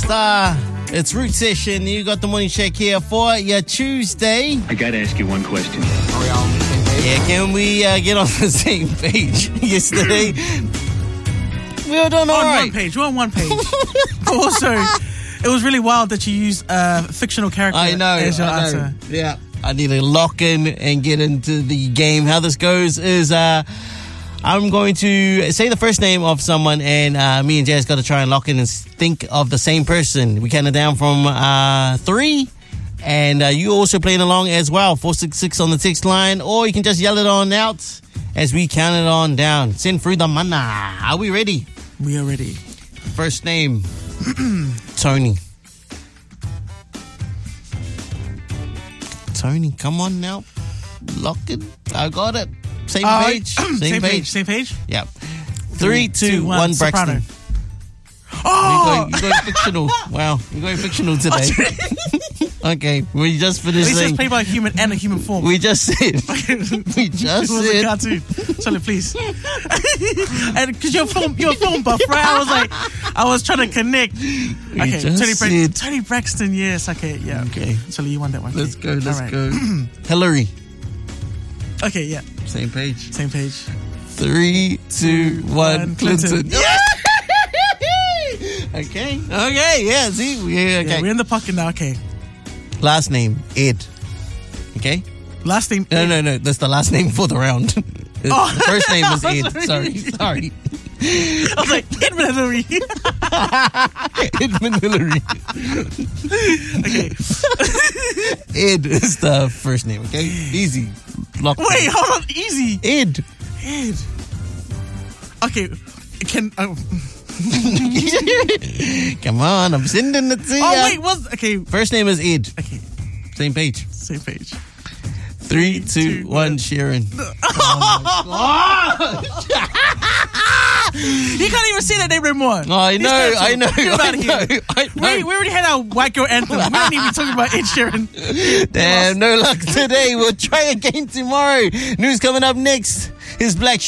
Star. It's Root Session. You got the morning check here for your Tuesday. I gotta ask you one question. Are we all on the same page? Yeah, can we get on the same page? Yesterday, we were doing all right. We're on one page. Also, it was really wild that you used fictional character as your answer. Yeah. I need to lock in and get into the game. How this goes is I'm going to say the first name of someone, and me and Jazz got to try and lock in and think of the same person. We count it down from 3, and you also playing along as well. 466 on the text line, or you can just yell it on out as we count it on down. Send through the mana. Are we ready? We are ready. First name, Tony. Tony, come on now. Lock it. I got it. Same page. Same page. Same page? Yeah. 3, 2, 1, Braxton. Oh! You're going fictional. Wow. You're going fictional today. Okay. We just finished At least saying... it's played by a human and a human form. We just said... We just it was said... a cartoon. Charlie, please. And because you're a film buff, right? I was trying to connect. Okay, Tony Braxton, yes. Okay, yeah. Okay. Charlie, you won that one. Let's go. Hillary. Okay, yeah. Same page. 3, 2, 1, Clinton. Yeah! Okay, yeah, see? Okay. Yeah, we're in the pocket now, okay. Last name, Ed. Okay? Last name, No, that's the last name for the round. The first name was Ed. Sorry. I was like, Edmund Hillary. Edmund Hillary. Okay. Ed is the first name, okay? Easy. Locked in. Wait, hold on, easy. Ed. Okay, Come on, I'm sending it to you. Oh, wait, okay. First name is Ed. Okay. Same page. 3, 2, 1, Sharon. You can't even say that name anymore. Oh, I know. We already had our white girl anthem. We don't even be talking about Ed Sheeran. Damn, no luck today. We'll try again tomorrow. News coming up next is Black